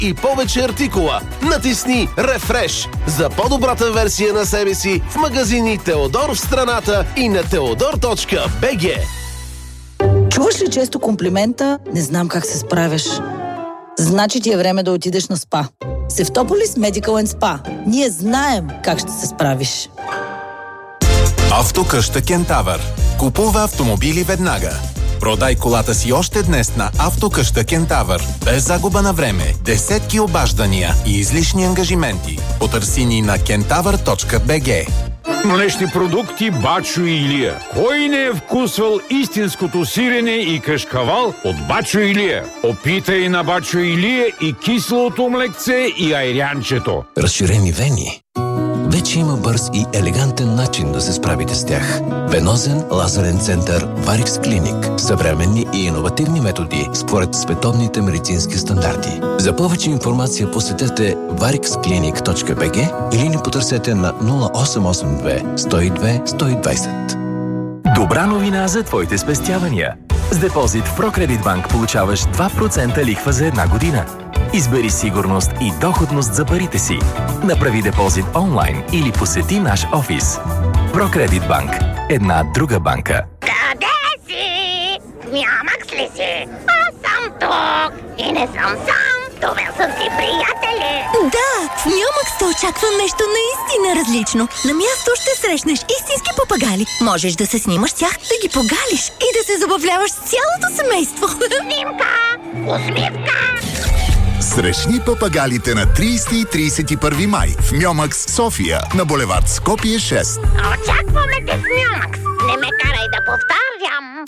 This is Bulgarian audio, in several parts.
и повече артикула. Натисни Refresh за по-добрата версия на себе си в магазини Теодор в страната и на teodor.bg. Чуваш ли често комплимента "Не знам как се справяш"? Значи ти е време да отидеш на СПА. Севтополис Medical & Spa. Ние знаем как ще се справиш. Автокъща Кентавър. Купува автомобили веднага. Продай колата си още днес на Автокъща Кентавър. Без загуба на време, десетки обаждания и излишни ангажименти. Потърси ни на kentavar.bg. Млечни продукти Бачо и Илия. Кой не е вкусвал истинското сирене и кашкавал от Бачо и Илия? Опитай на Бачо и Илия и киселото млекце и айрянчето. Разширени вени. Вече има бърз и елегантен начин да се справите с тях. Венозен лазерен център Варикс Клиник. Съвременни и иновативни методи според световните медицински стандарти. За повече информация посетете varixclinic.bg или ни потърсете на 0882 102 120. Добра новина за твоите спестявания. С депозит в ProCredit Bank получаваш 2% лихва за една година. Избери сигурност и доходност за парите си. Направи депозит онлайн или посети наш офис. ProCredit Bank. Една друга банка. Къде си? Мямакс ли си? Аз съм тук и не съм сам. Довел съм си приятели. Да, в Мямакс те очаква нещо наистина различно. На място ще срещнеш истински папагали. Можеш да се снимаш с тях, да ги погалиш и да се забавляваш с цялото семейство. Снимка! Усмивка! Срещни папагалите на 30 и 31 май в Мьомакс, София, на булевард Скопие 6. Очакваме те в Мьомакс. Не ме карай да повтарям.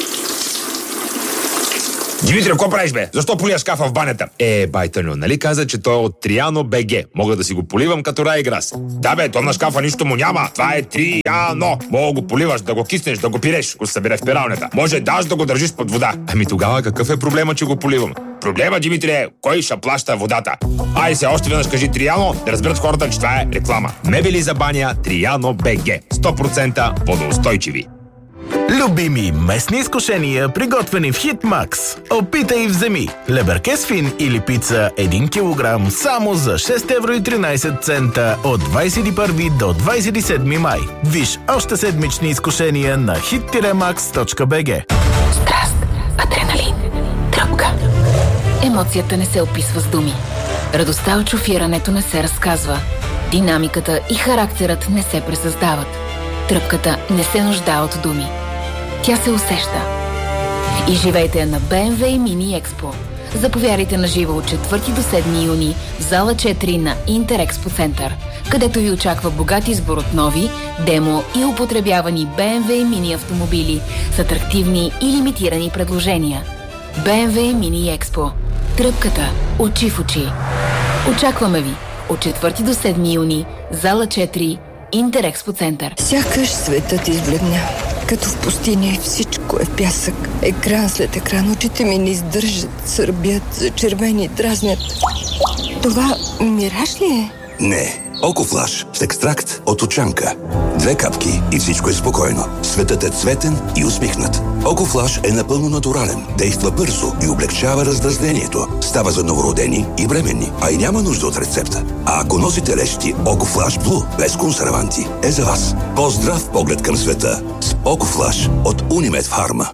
Димитри, какво правиш, бе? Защо полия шкафа в банята? Байтъню, нали каза, че той е от Триано БГ. Мога да си го поливам като Райграс. Да, бе, то на шкафа нищо му няма. Това е Триано. Мога го поливаш, да го киснеш, да го пиреш, го събираш в пиралнята. Може даже да го държиш под вода. Ами тогава какъв е проблема, че го поливам? Проблема, Димитри, е кой ще плаща водата. Ай се, още веднъж кажи Триано, да разберат хората, че това е реклама. Мебели за баня Триано БГ. 100% водоустойчиви. Любими местни изкушения, приготвени в Хитмакс. Опитай и вземи. Леберкес фин или пица 1 кг само за 6,13 евро от 21 до 27 май. Виж още седмични изкушения на hit-max.bg. Страст, адреналин, тръпка. Емоцията не се описва с думи. Радостта от шофирането не се разказва. Динамиката и характерът не се пресъздават. Тръпката не се нуждае от думи. Тя се усеща. Изживейте я на BMW Mini Expo. Заповядайте на живо от 4 до 7 юни в зала 4 на Интерекспо Център, където ви очаква богат избор от нови, демо и употребявани BMW Mini автомобили с атрактивни и лимитирани предложения. BMW Mini Expo. Тръпката очи в очи. Очакваме ви от 4 до 7 юни зала 4 Интерекспо Център. Сякаш светът избледня. Като в пустиня всичко е пясък. Екран след екран. Очите ми не издържат, сърбят, зачервени, дразнят. Това мираж ли е? Не. Окофлаш с екстракт от очанка. 2 капки и всичко е спокойно. Светът е цветен и усмихнат. Окофлаш е напълно натурален. Действа бързо и облегчава раздразнението. Става за новородени и бременни, а и няма нужда от рецепта. А ако носите лещи, Окофлаш Блу без консерванти е за вас. По-здрав поглед към света с Окофлаш от Унимед Фарма.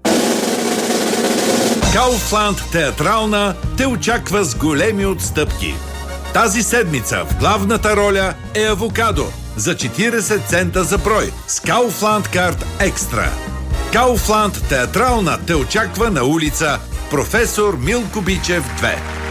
Кауфланд Театрална те очаква с големи отстъпки. Тази седмица в главната роля е Авокадо за 40 цента за брой с Kaufland Card Екстра. Кауфланд Театрална те очаква на улица Професор Милко Бичев 2.